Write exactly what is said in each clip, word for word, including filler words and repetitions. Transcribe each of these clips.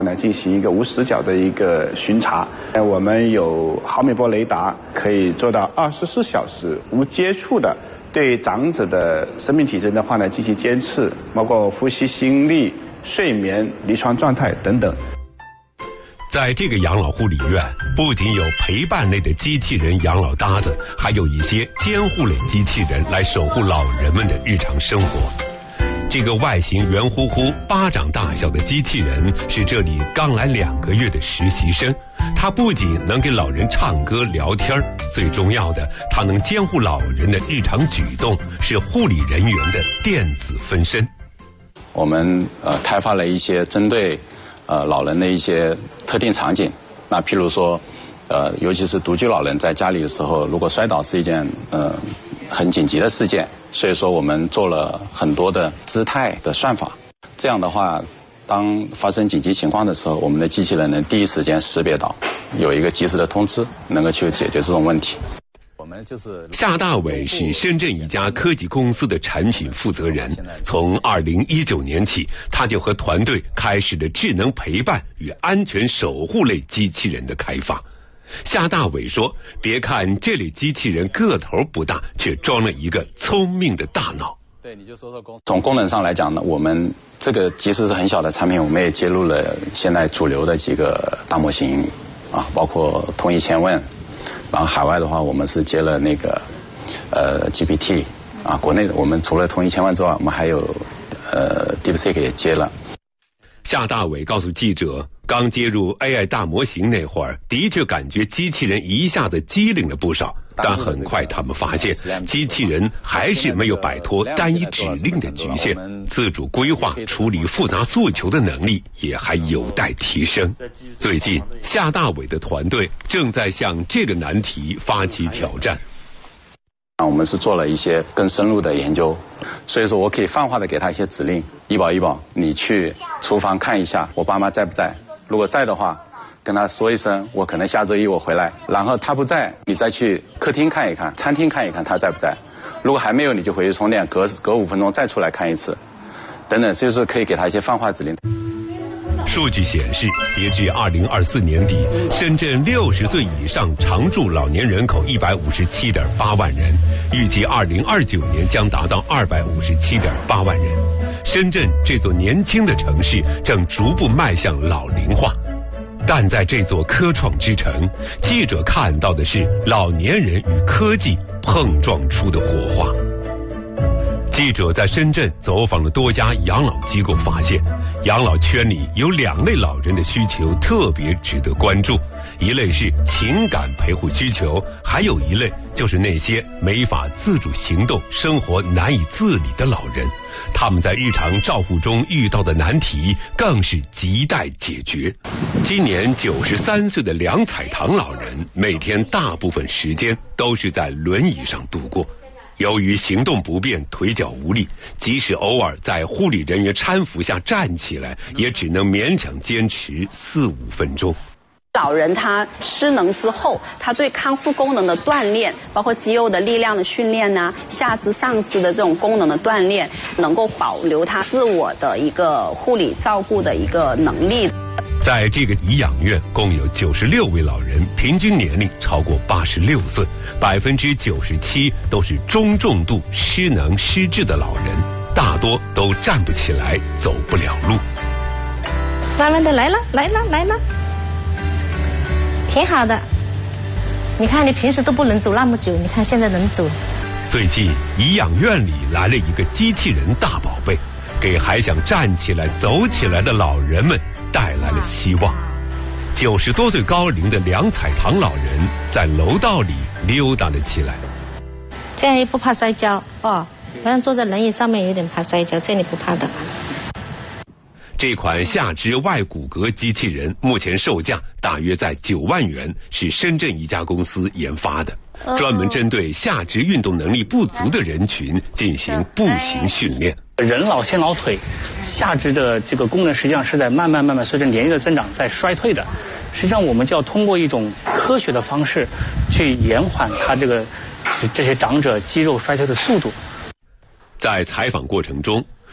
来进行一个无死角的一个巡查。我们有毫米波雷达，可以做到二十四小时无接触的对长者的生命体征的话呢进行监测，包括呼吸、心率、睡眠、临床状态等等。 在这个养老护理院，不仅有陪伴类的机器人养老搭子，还有一些监护类机器人来守护老人们的日常生活。这个外形圆乎乎、巴掌大小的机器人是这里刚来两个月的实习生。它不仅能给老人唱歌聊天，最重要的，它能监护老人的日常举动，是护理人员的电子分身。 我们呃开发了一些针对呃老人的一些特定场景，那譬如说，呃尤其是独居老人在家里的时候，如果摔倒是一件呃很紧急的事件，所以说我们做了很多的姿态的算法，这样的话，当发生紧急情况的时候，我们的机器人能第一时间识别到，有一个及时的通知，能够去解决这种问题。我们就是夏大伟是深圳一家科技公司的产品负责人。从二零一九年起，他就和团队开始了智能陪伴与安全守护类机器人的开发。夏大伟说：“别看这类机器人个头不大，却装了一个聪明的大脑。” 对，你就说说功。从功能上来讲呢，我们这个即使是很小的产品，我们也接入了现在主流的几个大模型啊，包括通义千问。然后海外的话，我们是接了那个呃 G P T 啊，国内的我们除了通义千万之外，我们还有呃 DeepSeek 也接了。 夏大伟告诉记者，刚接入 A I 大模型那会儿，的确感觉机器人一下子机灵了不少，但很快他们发现，机器人还是没有摆脱单一指令的局限，自主规划、处理复杂诉求的能力也还有待提升。最近，夏大伟的团队正在向这个难题发起挑战。 我们是做了一些更深入的研究，所以说我可以泛化的给他一些指令，医保医保，你去厨房看一下我爸妈在不在，如果在的话，跟他说一声，我可能下周一我回来，然后他不在，你再去客厅看一看，餐厅看一看他在不在，如果还没有，你就回去充电，隔隔五分钟再出来看一次，等等，就是可以给他一些泛化指令。 数据显示，截至二零二四年底，深圳六十岁以上常住老年人口一百五十七点八万人，预计二零二九年将达到二百五十七点八万人。深圳这座年轻的城市正逐步迈向老龄化，但在这座科创之城，记者看到的是老年人与科技碰撞出的火花。记者在深圳走访了多家养老机构，发现养老圈里有两类老人的需求特别值得关注，一类是情感陪护需求，还有一类就是那些没法自主行动、生活难以自理的老人，他们在日常照护中遇到的难题更是亟待解决。今年九十三岁的梁彩棠老人，每天大部分时间都是在轮椅上度过。由于行动不便、腿脚无力，即使偶尔在护理人员搀扶下站起来，也只能勉强坚持四五分钟。 老人他失能之后，他对康复功能的锻炼，包括肌肉的力量的训练呐、下肢、上肢的这种功能的锻炼，能够保留他自我的一个护理照顾的一个能力。 在这个颐养院，共有九十六位老人，平均年龄超过八十六岁，百分之九十七都是中重度失能失智的老人，大多都站不起来，走不了路。 慢慢的来了，来了，来了，挺好的。你看，你平时都不能走那么久，你看现在能走。 最近，颐养院里来了一个机器人大宝贝，给还想站起来、走起来的老人们带来了希望。九十多岁高龄的梁彩棠老人在楼道里溜达了起来。 这样也不怕摔跤哦，好像坐在轮椅上面有点怕摔跤，这里不怕的。 这款下肢外骨骼机器人目前售价大约在九万元，是深圳一家公司研发的，专门针对下肢运动能力不足的人群进行步行训练。 人老先老腿，下肢的这个功能实际上是在慢慢慢慢随着年龄的增长在衰退的。实际上我们就要通过一种科学的方式去延缓它这个这些长者肌肉衰退的速度。 在采访过程中，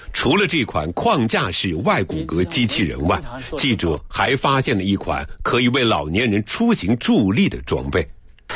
除了这款框架式外骨骼机器人外，记者还发现了一款可以为老年人出行助力的装备。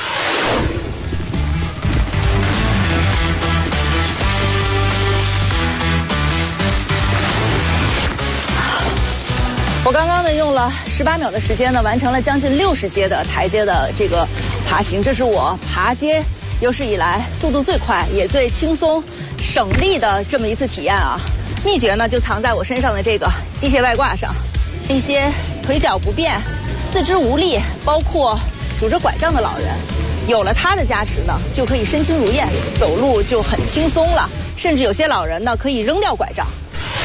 我刚刚呢用了十八秒的时间呢，完成了将近六十阶的台阶的这个爬行，这是我爬阶有史以来速度最快也最轻松省力的这么一次体验啊。秘诀呢就藏在我身上的这个机械外挂上。一些腿脚不便、四肢无力，包括拄着拐杖的老人，有了它的加持呢，就可以身轻如燕，走路就很轻松了。甚至有些老人呢可以扔掉拐杖。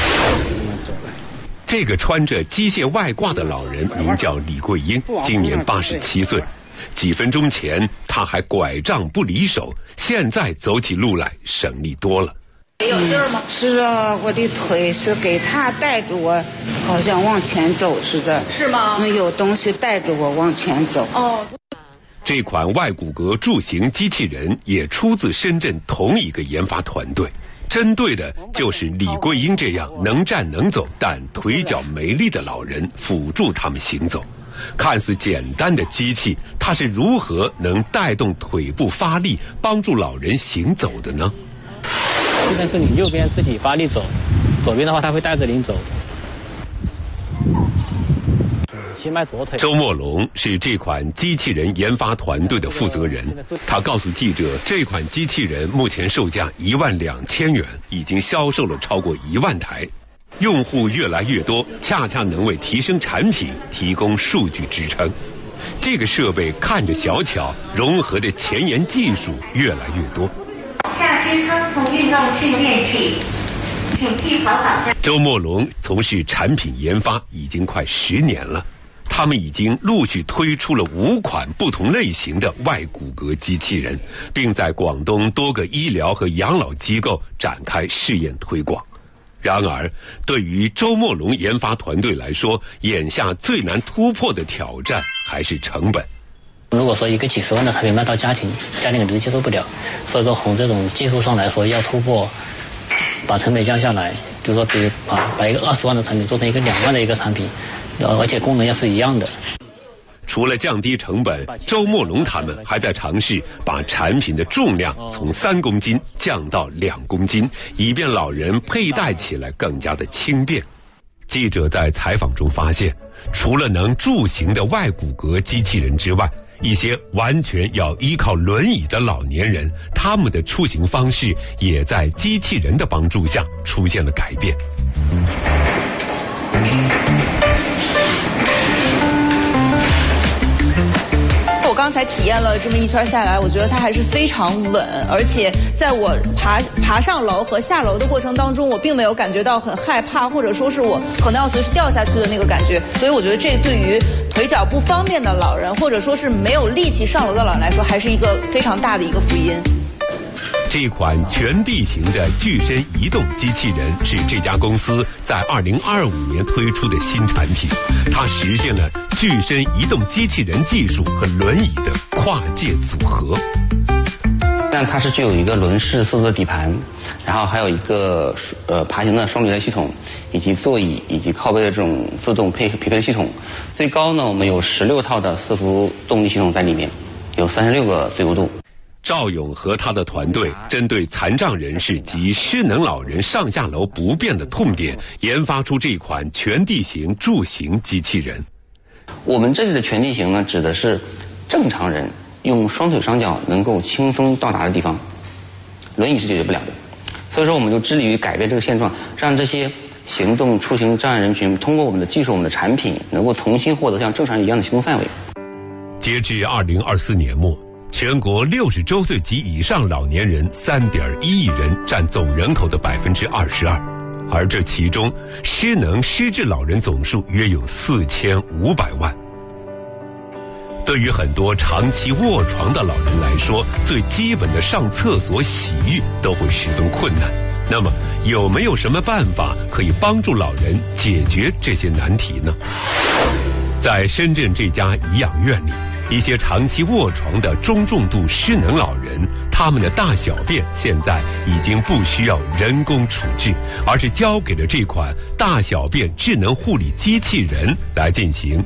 这个穿着机械外挂的老人名叫李桂英，今年八十七岁。几分钟前他还拐杖不离手，现在走起路来省力多了。 有劲儿吗？是啊，我的腿是给他带着我，好像往前走似的。是吗？嗯，有东西带着我往前走。哦。 这款外骨骼助行机器人也出自深圳同一个研发团队。针对的就是李桂英这样能站能走但腿脚没力的老人，辅助他们行走。看似简单的机器，它是如何能带动腿部发力，帮助老人行走的呢？ 现在是你右边自己发力走，左边的话它会带着你走。先迈左腿。 周墨龙是这款机器人研发团队的负责人，他告诉记者，这款机器人目前售价一万两千元，已经销售了超过一万台，用户越来越多，恰恰能为提升产品提供数据支撑。这个设备看着小巧，融合的前沿技术越来越多。 下肢康复运动训练器。请系好绑带。 周墨龙从事产品研发已经快十年了，他们已经陆续推出了五款不同类型的外骨骼机器人，并在广东多个医疗和养老机构展开试验推广。然而，对于周墨龙研发团队来说，眼下最难突破的挑战还是成本。 如果说一个几十万的产品卖到家庭，家庭肯定接受不了，所以说从这种技术上来说，要突破，把成本降下来，就是说比如把把一个二十万的产品做成一个两万的一个产品，而且功能要是一样的。 除了降低成本，周墨龙他们还在尝试把产品的重量从三公斤降到两公斤，以便老人佩戴起来更加的轻便。记者在采访中发现，除了能助行的外骨骼机器人之外，一些完全要依靠轮椅的老年人，他们的出行方式也在机器人的帮助下出现了改变。 我刚才体验了这么一圈下来，我觉得它还是非常稳，而且在我爬爬上楼和下楼的过程当中，我并没有感觉到很害怕，或者说是我可能要随时掉下去的那个感觉。所以我觉得这对于腿脚不方便的老人，或者说是没有力气上楼的老人来说，还是一个非常大的一个福音。 这款全地形的具身移动机器人是这家公司在二零二五年推出的新产品，它实现了具身移动机器人技术和轮椅的跨界组合。 但它是具有一个轮式四座底盘，然后还有一个呃爬行的双离合系统，以及座椅以及靠背的这种自动配匹配的系统。最高呢，我们有十六套的四幅动力系统在里面，有三十六个自由度。 赵勇和他的团队针对残障人士及失能老人上下楼不便的痛点，研发出这款全地形助行机器人。 我们这里的全地形呢，指的是正常人用双腿双脚能够轻松到达的地方，轮椅是解决不了的。所以说，我们就致力于改变这个现状，让这些行动出行障碍人群通过我们的技术、我们的产品，能够重新获得像正常人一样的行动范围。 截至二零二四年末，全国六十周岁及以上老年人三点一亿人，占总人口的百分之二十二，而这其中失能失智老人总数约有四千五百万。对于很多长期卧床的老人来说，最基本的上厕所、洗浴都会十分困难。那么，有没有什么办法可以帮助老人解决这些难题呢？在深圳这家颐养院里，一些长期卧床的中重度失能老人，他他们的大小便现在已经不需要人工处置，而是交给了这款大小便智能护理机器人来进行。